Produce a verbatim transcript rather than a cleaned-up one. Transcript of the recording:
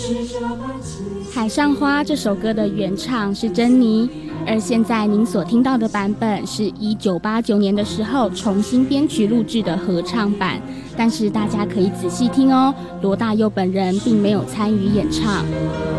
海上花这首歌的原唱是珍妮，而现在您所听到的版本是一九八九年的时候重新编曲录制的合唱版，但是大家可以仔细听哦，罗大佑本人并没有参与演唱。